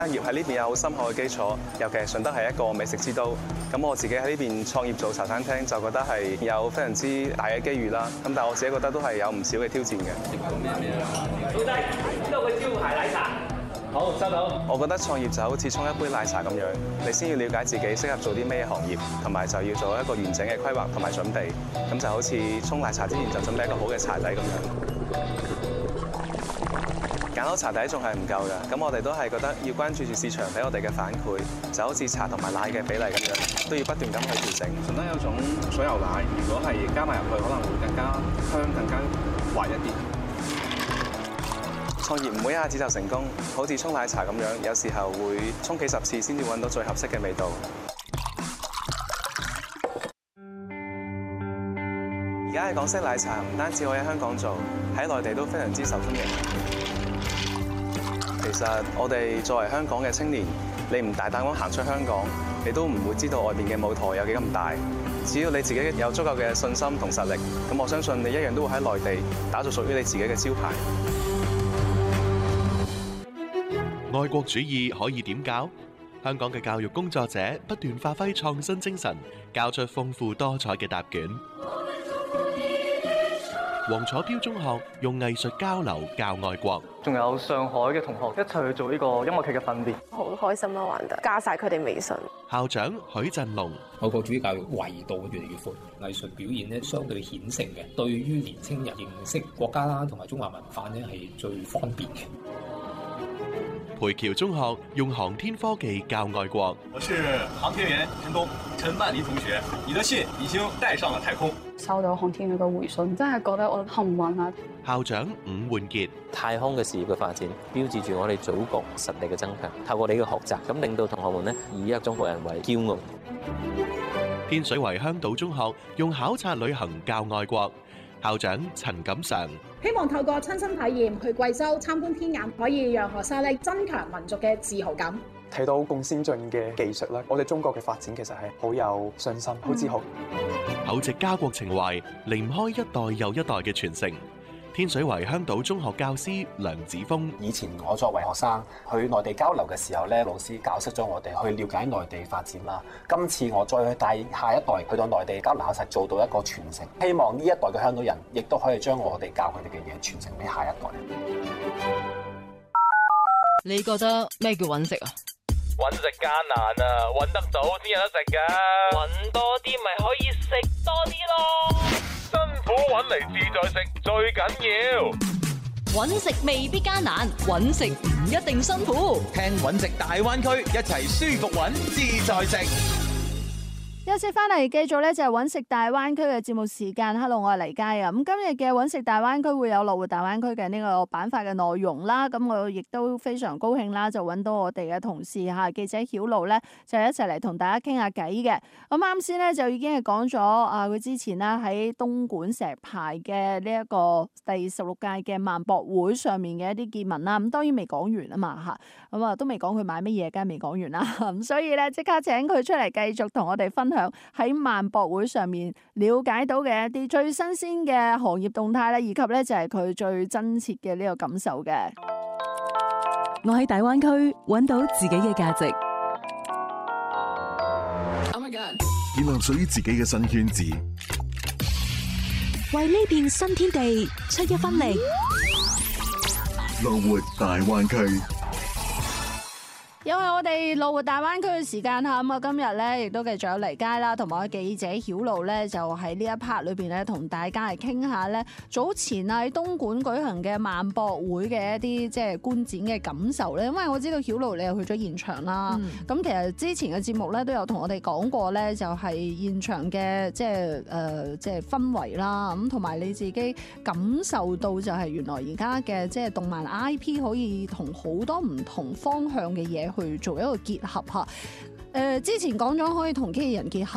業喺呢邊有好深厚嘅基礎，尤其係順德係一個美食之都。咁我自己喺呢邊創業做茶餐廳，就覺得係有非常之大嘅機遇啦。咁但係我自己覺得都係有唔少嘅挑戰嘅。 老細，呢度嘅招牌奶茶。好，收到。 我覺得創業就好似沖一杯奶茶咁樣，你先要了解自己適合做啲咩行業，同埋就要做一個完整嘅規劃同埋準備。咁就好似沖奶茶之前就準備一個好嘅茶底咁樣。揀好茶底仲係唔夠㗎，咁我哋都係覺得要關注住市場俾我哋嘅反饋，就好似茶同埋奶嘅比例咁樣，都要不斷咁去調整。順德有種水牛奶，如果係加埋入去，可能會更加香、更加滑一啲。創業唔會一下子就成功，好似沖奶茶咁樣，有時候會沖幾十次先至揾到最合適嘅味道。而家嘅港式奶茶唔單止可以喺香港做，喺內地都非常之受歡迎。其實我哋作為香港嘅青年，你唔大膽咁行出香港，你都唔會知道外邊嘅舞台有幾咁大。只要你自己有足夠嘅信心同實力，咁我相信你一樣都會喺內地打造屬於你自己嘅招牌。 愛國主義可以點教？香港嘅教育工作者不斷發揮創新精神，教出豐富多彩嘅答卷。黃楚標中學用藝術交流教愛國， 仲有上海嘅同學一齊去做呢個音樂劇嘅訓練， 好開心啦！玩得加晒佢哋微信。 校長許振龍， 愛國主義教育維度越嚟越闊，藝術表現咧相對顯性嘅，對於年青人認識國家啦同埋中華文化咧係最方便嘅。 培僑中學用航天科技教愛國。 我是航天員陳東，陳曼妮同學，你的信已經帶上了太空。 收到航天員嘅回信，真係覺得我幸運啊！ 校長伍煥傑， 太空嘅事業嘅發展，標誌住我哋祖國實力嘅增強。透過你嘅學習，咁令到同學們呢以一個中國人為驕傲。 天水圍香島中學用考察旅行教愛國。校長陳錦常， 希望透過親身體驗去貴州參觀天眼，可以讓學生咧增強民族嘅自豪感。 睇到咁先進嘅技術啦，我哋中國嘅發展其實係好有信心、好自豪。 厚植家國情懷，離唔開一代又一代嘅傳承。天水圍香島中學教師梁子峰， 以前我作為學生去內地交流嘅時候咧，老師教識咗我哋去了解內地發展啦。今次我再去帶下一代去到內地交流，實做到一個傳承。希望呢一代嘅香港人亦都可以將我哋教佢哋嘅嘢傳承俾下一代。 你覺得咩叫揾食啊？ 揾食艱難啊，揾得到先有得食噶。揾多啲咪可以食多啲咯。辛苦揾嚟自在食最緊要。 揾食未必艱難，揾食唔一定辛苦。 聽揾食大灣區，一齊舒服揾自在食。 休息翻嚟，繼續咧就係揾食大灣區嘅節目時間。Hello， 我係黎佳啊。咁今日嘅揾食大灣區會有樂活大灣區嘅呢個板塊嘅內容啦。咁我亦都非常高興啦，就揾到我哋嘅同事記者曉露咧，就一齊嚟同大家傾下偈嘅。咁啱先咧就已經係講咗佢之前啦喺東莞石牌嘅呢一個第16屆嘅萬博會上面嘅一啲見聞啦。咁當然未講完啊嘛咁啊都未講佢買乜嘢，梗係未講完啦。咁所以咧即刻請佢出嚟繼續同我哋分享喺萬博會上面了解到嘅一啲最新鮮嘅行業動態咧，以及咧就係佢最真切嘅呢個感受嘅。 我喺大灣區揾到自己嘅價值， 建立屬於自己嘅新圈子， 為呢片新天地出一分力。 樂活大灣區。 又係我哋樂活大灣區嘅時間吓，咁啊今日咧亦都繼續有黎佳啦，同埋記者曉露咧，就喺呢一 part 裏邊咧，同大家嚟傾下咧早前喺東莞舉行嘅萬博會嘅一啲即係觀展嘅感受咧。因為我知道曉露你又去咗現場啦，咁其實之前嘅節目咧都有同我哋講過咧，就係現場嘅即係氛圍啦，咁同埋你自己感受到就係原來而家嘅即係動漫 IP 可以同好多唔同方向嘅嘢去做一個結合吓。之前講咗可以同機器人結合，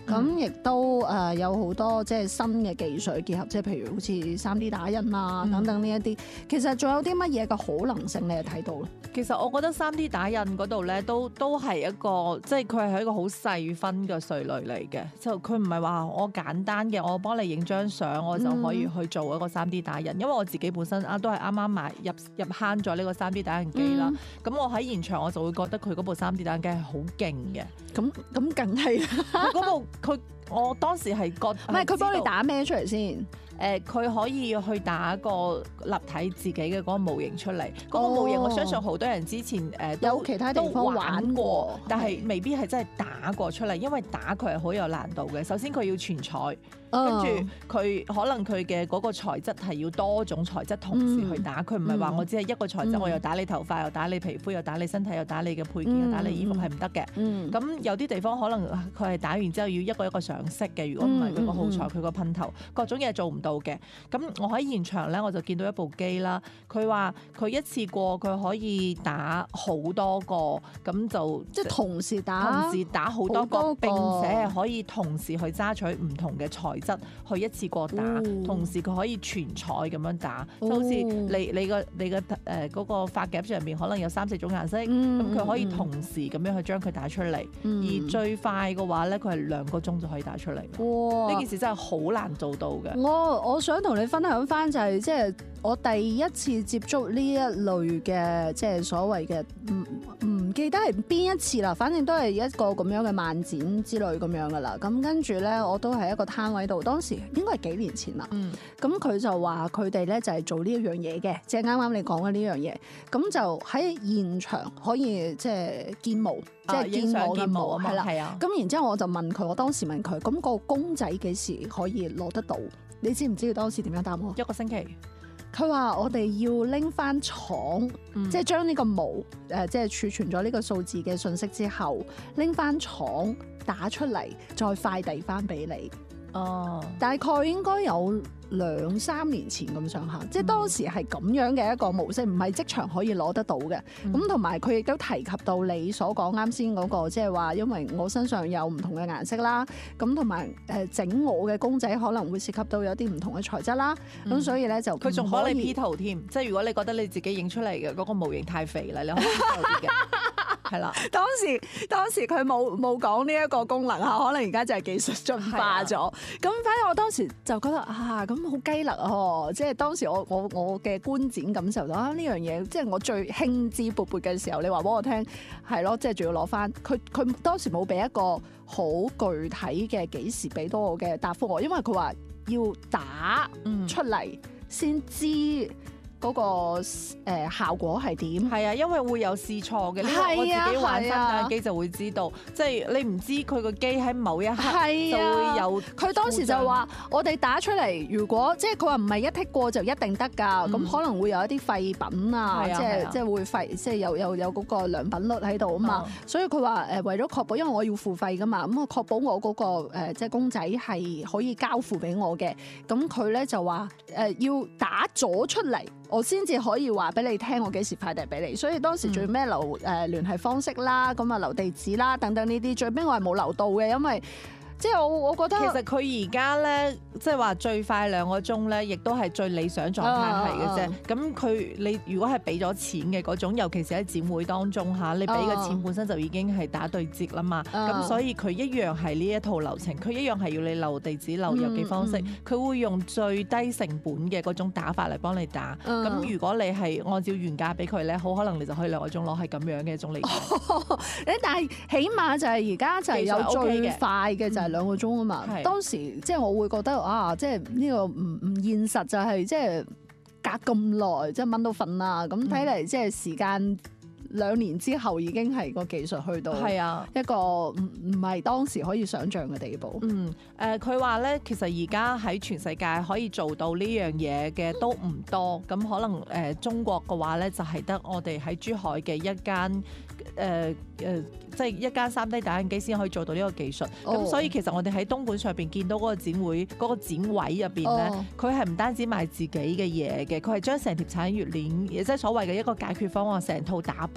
咁亦都有好多即係新嘅技術結合，即係譬如好似 3D 打印啊等等呢一啲。其實仲有啲乜嘢嘅可能性你係睇到咧？ 其實我覺得 3D 打印嗰度咧都係一個，即係佢係一個好細分嘅稅類嚟嘅，就佢唔係話我簡單嘅，我幫你影張相我就可以去做一個 3D 打印。因為我自己本身都係啱啱買入坑咗呢個 3D 打印機啦。咁我喺現場我就會覺得佢嗰部 3D 打印機係好勁嘅。 咁梗係啦， 我當時係覺唔係佢幫你打咩出嚟先？ 佢可以去打個立體自己嘅嗰個模型出嚟。嗰個模型我相信好多人之前有其他地方玩過， 但係未必係真係打過出嚟，因為打佢係好有難度嘅。首先佢要全彩。跟住佢可能佢嘅嗰個材質係要多種材質同時去打，佢唔係話我只係一個材質，我又打你頭髮，又打你皮膚，又打你身體，又打你嘅配件，又打你衣服，係唔得嘅。咁有啲地方可能佢係打完之後要一個一個上色嘅，如果唔係佢個耗材、佢個噴頭各種嘢做唔到嘅。咁我喺現場咧，我就見到一部機啦。佢話佢一次過佢可以打好多個，咁就即係同時打好多個，並且係可以同時去揸取唔同嘅材質去一次過打，同時佢可以全彩咁樣打，就好似你個嗰個髮夾上面可能有3-4種顏色，咁佢可以同時咁樣去將佢打出嚟。而最快嘅話咧，佢係2個鐘就可以打出嚟。哇！呢件事真係好難做到嘅。 我想同你分享翻就係即係我第一次接觸呢一類嘅即係所謂嘅唔記得係邊一次啦，反正都係一個咁樣嘅漫展之類咁樣噶啦。咁跟住咧，我都喺一個攤位度，當時應該係幾年前啦。咁佢就話佢哋咧就係做呢一樣嘢嘅，即係啱啱你講嘅呢樣嘢。咁就喺現場可以即係建模，即係建我嘅模係啦。咁然之後我就問佢，我當時問佢，咁個公仔幾時可以攞得到？你知唔知佢當時點樣答我？1 個星期。 佢話我哋要拎翻廠，即係將呢個模即係儲存咗呢個數字嘅信息之後，拎翻廠打出嚟，再快遞翻俾你。大概應該有2-3年前咁上下，即係當時係咁樣嘅一個模式，唔係即場可以攞得到嘅。咁同埋佢亦都提及到你所講啱先嗰個，即係話因為我身上有唔同嘅顏色啦，咁同埋整我嘅公仔可能會涉及到有啲唔同嘅材質啦，咁所以咧就佢仲可以 P 圖添，即係如果你覺得你自己影出嚟嘅嗰個模型太肥啦，你可以 P 圖啲嘅。係啦，當時佢冇講呢一個功能嚇，可能而家就係技術進化咗。咁反正我當時就覺得咁好雞肋啊！即係當時我嘅觀展感受到呢樣嘢，即係我最興致勃勃嘅時候，你話俾我聽係咯，即係仲要攞翻佢當時冇俾一個好具體嘅幾時俾到我嘅答覆我，因為佢話要打出嚟先知。嗰個效果係點？ 係啊，因為會有試錯嘅。呢個我自己玩翻打機就會知道，即係你唔知佢個機喺某一刻就會有。佢當時就話：我哋打出嚟，如果即係佢話唔係一剔過就一定得㗎，咁可能會有一啲廢品啊，即係會廢，即係有嗰個良品率喺度啊嘛。所以佢話為咗確保，因為我要付費㗎嘛，咁我確保我嗰個即係公仔係可以交付俾我嘅。咁佢咧就話要打咗出嚟。我先至可以話俾你聽，我幾時快遞俾你。所以當時最尾留聯繫方式啦，咁啊留地址啦，等等呢啲。最尾我係冇留到嘅，因為即係我覺得其實佢而家咧，即係話最快2個鐘咧，亦都係最理想狀態係嘅啫。咁你如果係俾咗錢嘅嗰種，尤其是喺展會當中嚇，你俾嘅錢本身就已經係打對折啦嘛。咁所以佢一樣係呢一套流程，佢一樣係要你留地址、留郵寄方式，佢會用最低成本嘅嗰種打法嚟幫你打。咁如果你係按照原價俾佢咧，好可能你就可以2個鐘攞，係咁樣嘅一種理解。 但係起碼就係而家就係有最快嘅就係2個鐘啊嘛。當時即係我會覺得即係呢個唔現實，就係即係隔咁耐，即係蚊都瞓啦。咁睇嚟即係時間2年之後已經係個技術去到一個唔係當時可以想像嘅地步。 佢話咧，其實而家喺全世界可以做到呢樣嘢嘅都唔多。咁可能中國嘅話咧，就係得我哋喺珠海嘅一間即係一間3D 打印機先可以做到呢個技術。咁所以其實我哋喺東莞上邊見到嗰個展會嗰個展位入邊咧，佢係唔單止賣自己嘅嘢嘅，佢係將成條產業鏈，即係所謂嘅一個解決方案，成套打包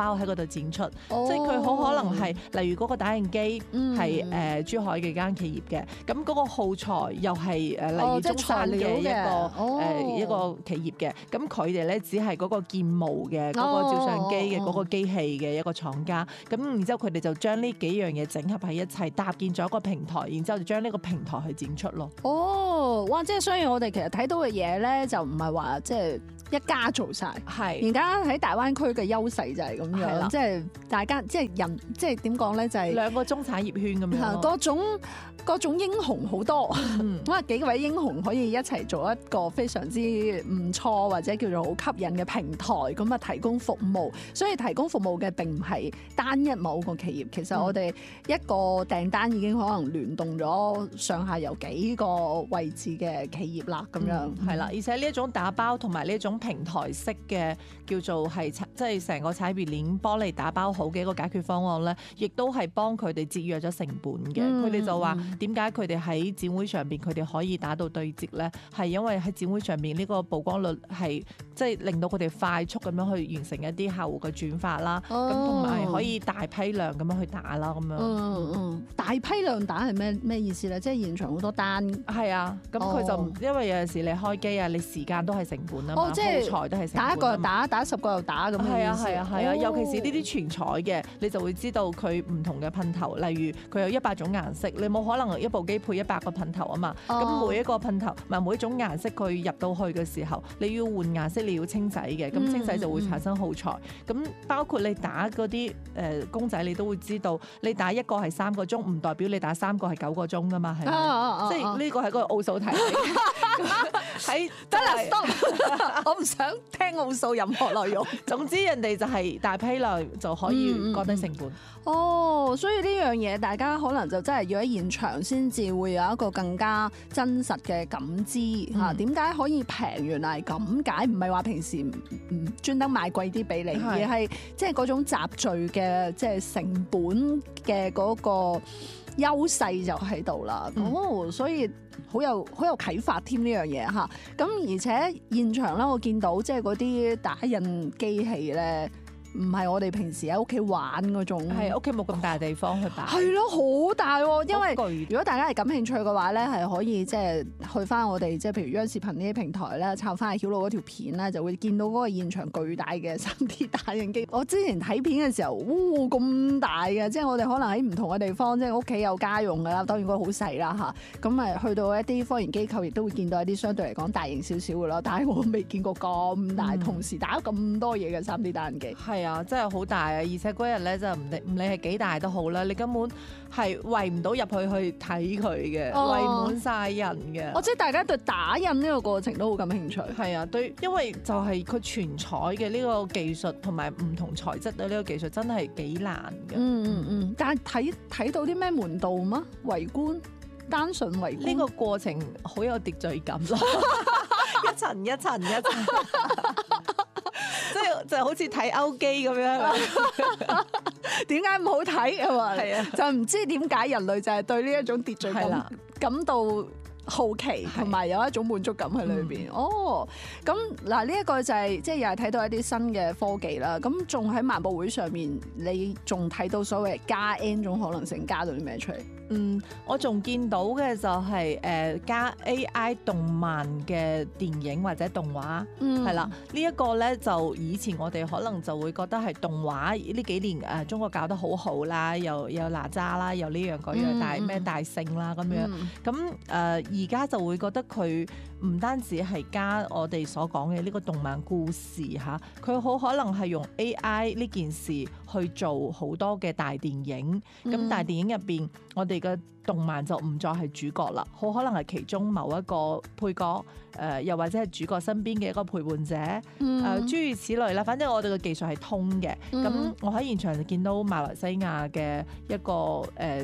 包喺嗰度展出，即係佢好可能係例如嗰個打印機係珠海嘅間企業嘅，咁嗰個耗材又係例如中山嘅一個企業嘅，咁佢哋咧只係嗰個建模嘅嗰個照相機嘅嗰個機器嘅一個廠家，咁然之後佢哋就將呢幾樣嘢整合喺一齊，搭建咗一個平台，然之後就將呢個平台去展出咯。 哇！即係所以我哋其實睇到嘅嘢咧，就唔係話即係一家做晒。係而家喺大灣區嘅優勢就係咁樣，即係大家即係人，即係點講咧，就係兩個中產業圈咁樣。各種英雄好多，咁啊幾位英雄可以一齊做一個非常之唔錯或者叫做好吸引嘅平台，咁啊提供服務。所以提供服務嘅並唔係單一某個企業，其實我哋一個訂單已經可能聯動咗上下游幾個位置嘅企業啦，咁樣係啦。而且呢一種打包同埋呢一種平台式嘅叫做係即係成個產業鏈幫你打包好嘅一個解決方案咧，亦都係幫佢哋節約咗成本嘅。佢哋就話點解佢哋喺展會上邊佢哋可以打到對折咧？係因為喺展會上邊呢個曝光率係即係令到佢哋快速咁樣去完成一啲客戶嘅轉發啦，咁同埋可以大批量咁樣去打啦，咁樣。 大批量打係咩意思咧？即係現場好多單。係啊，咁佢就因為有陣時你開機啊，你時間都係成本啊嘛，耗材都係成本。打一個又打10個又打咁嘅意思。係啊，尤其是呢啲全彩嘅，你就會知道佢唔同嘅噴頭，例如佢有100種顏色，你冇可能一部機配100個噴頭啊嘛。咁每一個噴頭唔係每一種顏色，佢入到去嘅時候，你要換顏色，你要清洗嘅，咁清洗就會產生耗材。咁包括你打嗰啲公仔，你都會知道，你打一個係3個鐘，唔代表你打3個係9個鐘噶嘛，係咪？即係呢個係個奧數題嚟嘅。喺得啦 ，stop！ 我唔想聽奧數任何內容。總之人哋就係大批量就可以降低成本。 所以呢樣嘢大家可能就真係要喺現場先至會有一個更加真實嘅感知嚇。點解可以平？原來係咁解，唔係話平時唔專登賣貴啲俾你，而係即係嗰種集聚嘅即係成本嘅嗰個優勢就喺度啦。所以好有啟發添呢樣嘢嚇。咁而且現場咧，我見到即係嗰啲打印機器咧，唔係我哋平時喺屋企玩嗰種，係屋企冇咁大地方去擺。係咯，好大喎！因為如果大家係感興趣嘅話咧，係可以即係去翻我哋即係譬如央視頻呢啲平台咧，抄翻阿曉露嗰條片咧，就會見到嗰個現場巨大嘅 3D 打印機。我之前睇片嘅時候，咁大嘅，即係我哋可能喺唔同嘅地方，即係屋企有家用㗎啦，當然嗰個好細啦嚇。咁去到一啲科研機構，亦都會見到一啲相對嚟講大型少少嘅咯。但係我未見過咁大，同時打咁多嘢嘅 3D 打印機。係啊，真係好大啊！而且嗰日咧就唔理係幾大都好啦，你根本係圍唔到入去睇佢嘅，圍滿晒人嘅。即係大家對打印呢個過程都好感興趣。係啊，對，因為就係佢全彩嘅呢個技術同埋唔同材質嘅呢個技術真係幾難嘅。但係睇到啲咩門道嗎？圍觀，單純圍觀。呢個過程好有秩序感咯，一層一層一層。即係就好似睇歐機咁樣，點解唔好睇啊？嘛，係啊，就唔知點解人類就係對呢一種秩序感到好奇，同埋有一種滿足感喺裏邊。咁嗱，呢一個就係即係又係睇到一啲新嘅科技啦。咁仲喺漫步會上面，你仲睇到所謂加 N 種可能性，加到啲咩出嚟？我仲見到嘅就係加 AI 動漫嘅電影或者動畫，係啦。呢一個咧就以前我哋可能就會覺得係動畫呢幾年中國搞得好好啦，又哪吒啦，又呢樣嗰樣咩大聖啦咁樣。咁而家就會覺得佢唔單止係加我哋所講嘅呢個動漫故事嚇，佢好可能係用 AI 呢件事去做好多嘅大電影。咁大電影入邊，我哋嘅動漫就唔再係主角啦，好可能係其中某一個配角，又或者係主角身邊嘅一個陪伴者，諸如此類啦。反正我哋嘅技術係通嘅。咁我喺現場就見到馬來西亞嘅一個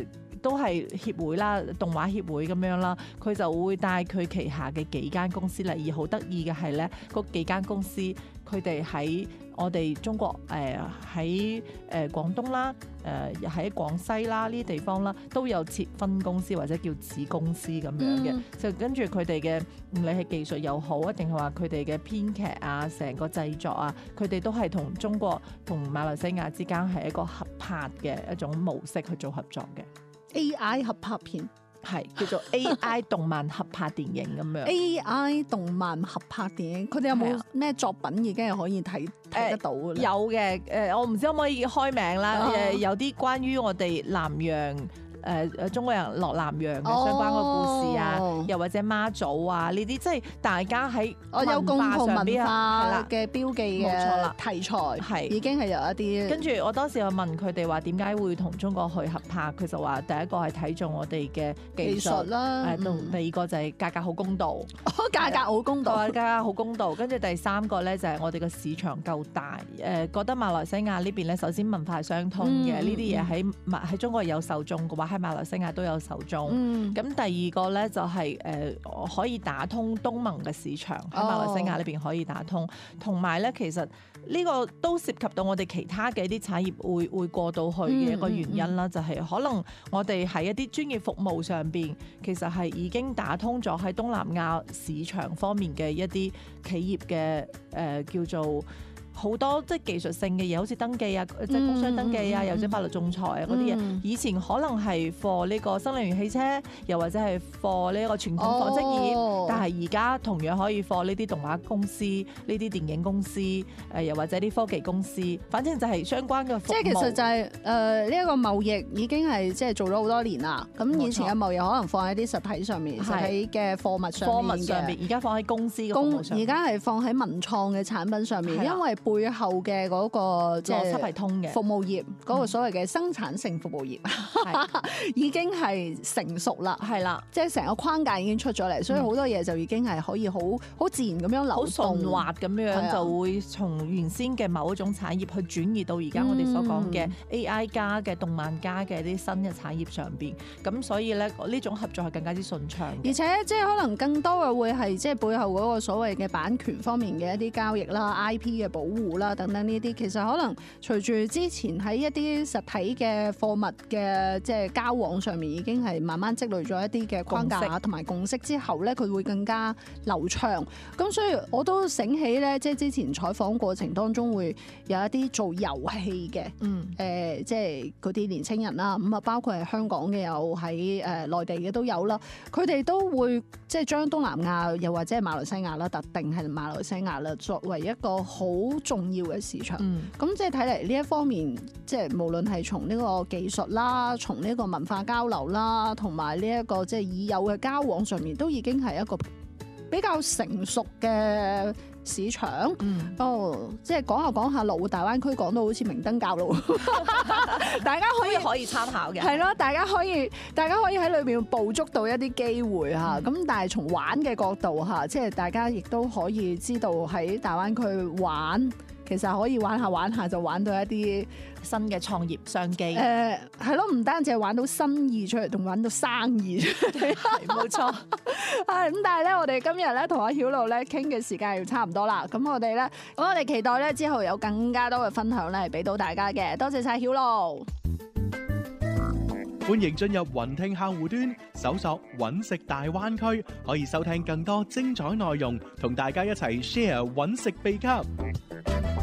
都係協會啦，動畫協會咁樣啦，佢就會帶佢旗下嘅幾間公司嚟，而好得意嘅係咧，嗰幾間公司佢哋喺我哋中國喺廣東啦，喺廣西啦呢啲地方啦，都有設分公司或者叫子公司咁樣嘅，就跟住佢哋嘅唔理係技術又好，一定係話佢哋嘅編劇啊，成個製作啊，佢哋都係同中國同馬來西亞之間係一個合拍嘅一種模式去做合作嘅 AI 合拍片。 係叫做 AI 動漫合拍電影咁樣。 AI 動漫合拍電影，佢哋有冇咩作品已經係可以睇得到嘅？ 有嘅，我唔知可唔可以開名啦。有啲關於我哋南洋。中國人落南洋嘅相關嘅故事啊，又或者媽祖啊呢啲，即係大家喺有共同文係化啦嘅標記嘅題材， 係已經係有一啲。 跟住我當時我問佢哋話點解會同中國去合拍，佢就話第一個係睇中我哋嘅技術啦，第二個就係價格好公道， 價格好公道， 價格好公道。跟住第三個咧就係我哋嘅市場夠大，覺得馬來西亞呢邊咧首先文化係相通嘅，呢啲嘢喺中國有受眾嘅話，喺馬來西亞都有受眾。咁第二個咧就係可以打通東盟嘅市場，喺馬來西亞呢邊可以打通，同埋咧其實呢個都涉及到我哋其他嘅一啲產業會過到去嘅一個原因啦，就係可能我哋喺一啲專業服務上邊，其實係已經打通咗喺東南亞市場方面嘅一啲企業嘅叫做。好多即係技術性嘅嘢，好似登記啊，即係工商登記啊，又或者法律仲裁啊嗰啲嘢。以前可能係 for 呢個新能源汽車，又或者係 for 呢個傳統紡織業，但係而家同樣可以 for 呢啲動畫公司、呢啲電影公司，又或者啲科技公司，反正就係相關嘅服務。 即係其實就係呢一個貿易已經係即係做咗好多年啦。咁以前嘅貿易可能放喺啲實體上面，實體嘅貨物上面， 而家放喺公司嘅服務上面， 而家係放喺文創嘅產品上面，因為背後嘅嗰個即係係通嘅服務業嗰個所謂嘅生產性服務業已經係成熟啦， 係啦， 即係成個框架已經出咗嚟，所以好多嘢就已經係可以好自然咁樣流動， 好順滑咁樣就會從原先嘅某一種產業去轉移到而家我哋所講嘅 AI 加嘅動漫加嘅啲新嘅產業上邊，咁所以咧呢種合作係更加之順暢， 而且即係可能更多嘅會係即係背後嗰個所謂嘅版權方面嘅一啲交易啦、IP 嘅保護啦等等呢啲，其實可能隨住之前喺一啲實體嘅貨物嘅即係交往上面已經係慢慢積累咗一啲嘅框架同埋共識之後咧，佢會更加流暢。咁所以我都醒起咧，即係之前採訪過程當中會有一啲做遊戲嘅，即係嗰啲年青人啦，咁啊包括係香港嘅有喺內地嘅都有啦，佢哋都會即係將東南亞又或者係馬來西亞啦，特定係馬來西亞啦，作為一個好重要嘅市場。咁即係睇嚟呢一方面，即係無論係從呢個技術啦，從呢個文化交流啦，同埋呢一個即係已有嘅交往上面，都已經係一個比較成熟嘅市場。即係講下羅湖大灣區講到好似明燈教路，大家可以參考嘅。 係咯，大家可以喺裏邊捕捉到一啲機會嚇。咁但係從玩嘅角度嚇，即係大家亦都可以知道喺大灣區玩。其實可以玩下就玩到一啲新嘅創業商機。 係咯，唔單止係玩到生意出嚟，仲玩到生意出嚟。 係冇錯。 咁但係咧，我哋今日咧同阿曉露咧傾嘅時間要差唔多啦。咁我哋期待咧之後有更加多嘅分享咧，俾到大家嘅。多謝晒曉露。 歡迎進入雲聽客戶端，搜索揾食大灣區，可以收聽更多精彩內容，同大家一齊 share 揾食秘笈。